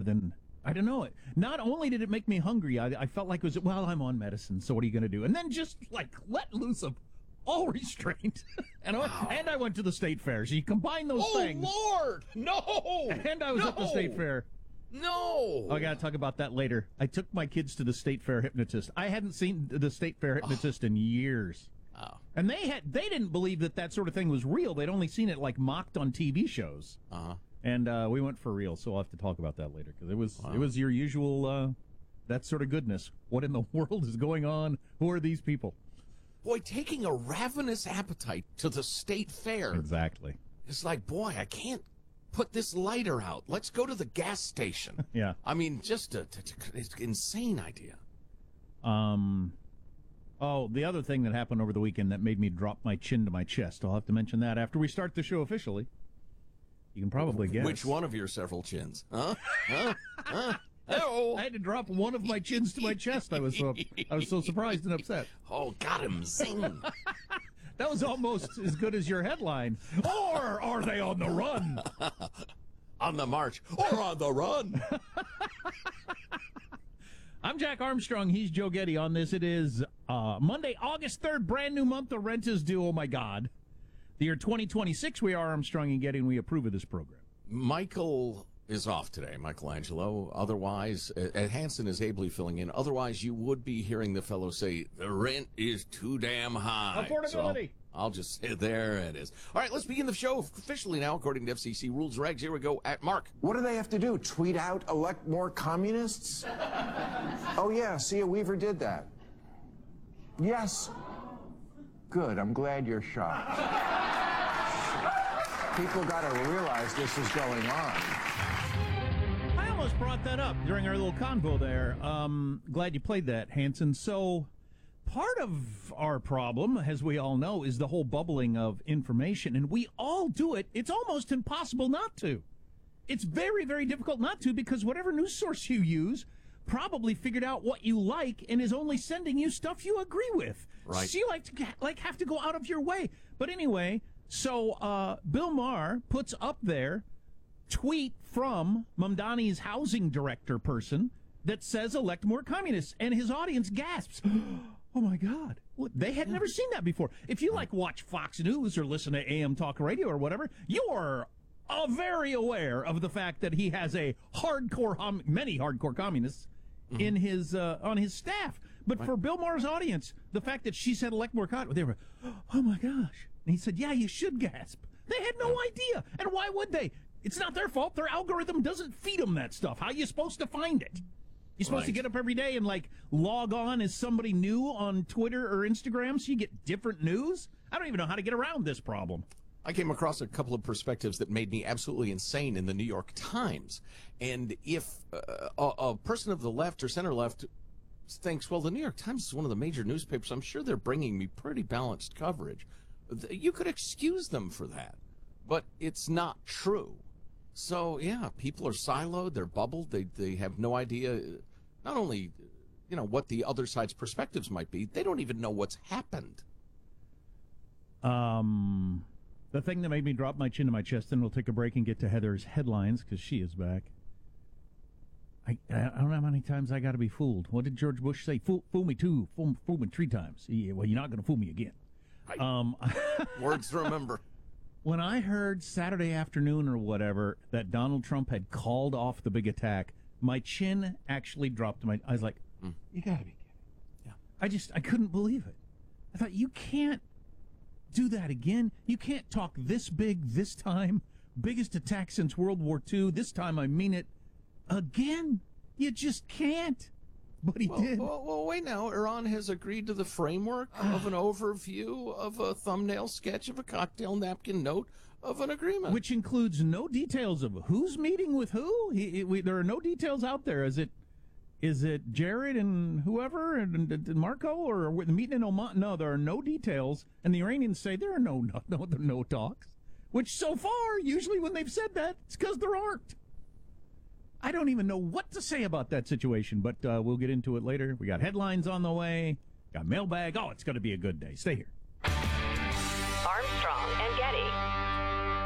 than, I don't know. Not only did it make me hungry, I felt like it was, well, I'm on medicine, so what are you going to do? And then just like let loose of all restraint. and I went to the state fair. So you combine those things. Oh, Lord! No! And I was at the state fair. No! I got to talk about that later. I took my kids to the state fair hypnotist. I hadn't seen the state fair hypnotist in years. Oh. And they didn't believe that sort of thing was real. They'd only seen it like mocked on TV shows. Uh-huh. And we went for real, so I'll have to talk about that later because it was your usual that sort of goodness. What in the world is going on? Who are these people? Boy, taking a ravenous appetite to the state fair. Exactly. It's like, boy, I can't put this lighter out. Let's go to the gas station. Yeah. I mean, just it's an insane idea. Oh, the other thing that happened over the weekend that made me drop my chin to my chest. I'll have to mention that after we start the show officially. You can probably guess. Which one of your several chins? Huh? Hello. I had to drop one of my chins to my chest. I was so surprised and upset. Oh, got him. Zing. That was almost as good as your headline. Or are they on the run? On the march or on the run. I'm Jack Armstrong. He's Joe Getty on this. It is Monday, August 3rd, brand new month. The rent is due. Oh, my God. The year 2026, we are Armstrong and Getty, and we approve of this program. Michael is off today, Michelangelo. Otherwise, Hanson is ably filling in. Otherwise, you would be hearing the fellow say, the rent is too damn high. Affordability. So I'll just say, there it is. All right, let's begin the show officially now, according to FCC rules regs. Here we go at Mark. What do they have to do? Tweet out, elect more communists? Oh, yeah, Sia Weaver did that. Yes. Good, I'm glad you're shocked. People got to realize this is going on. I almost brought that up during our little convo there. Glad you played that, Hanson. So part of our problem, as we all know, is the whole bubbling of information, and we all do it. It's almost impossible not to. It's very, very difficult not to, because whatever news source you use probably figured out what you like and is only sending you stuff you agree with. Right. So you have to go out of your way. But anyway, so Bill Maher puts up there tweet from Mamdani's housing director person that says elect more communists, and his audience gasps. Oh, my God. They had never seen that before. If you, watch Fox News or listen to AM Talk Radio or whatever, you're very aware of the fact that he has a many hardcore communists in his on his staff. But for Bill Maher's audience, the fact that she said elect more communists, they were, oh, my gosh. And he said, yeah, you should gasp. They had no idea. And why would they? It's not their fault. Their algorithm doesn't feed them that stuff. How are you supposed to find it? You're supposed to get up every day and, log on as somebody new on Twitter or Instagram so you get different news? I don't even know how to get around this problem. I came across a couple of perspectives that made me absolutely insane in the New York Times. And if a person of the left or center left thinks, well, the New York Times is one of the major newspapers, I'm sure they're bringing me pretty balanced coverage, you could excuse them for that. But it's not true. So, yeah, people are siloed, they're bubbled, they have no idea, not only, what the other side's perspectives might be, they don't even know what's happened. The thing that made me drop my chin to my chest, and we'll take a break and get to Heather's headlines, because she is back. I don't know how many times I got to be fooled. What did George Bush say? Fool me two, fool me three times. Yeah, well, you're not going to fool me again. Words to remember. When I heard Saturday afternoon or whatever that Donald Trump had called off the big attack, my chin actually dropped to I was like, you got to be kidding. Yeah. I couldn't believe it. I thought, you can't do that again. You can't talk this big this time. Biggest attack since World War II. This time I mean it. Again? You just can't. But he did. Well, wait now. Iran has agreed to the framework of an overview of a thumbnail sketch of a cocktail napkin note of an agreement. Which includes no details of who's meeting with who. There are no details out there. Is it Jared and whoever and Marco, or the meeting in Oman? No, there are no details. And the Iranians say there are no talks. Which so far, usually when they've said that, it's because there aren't. I don't even know what to say about that situation, but we'll get into it later. We got headlines on the way, got mailbag. Oh, it's going to be a good day. Stay here.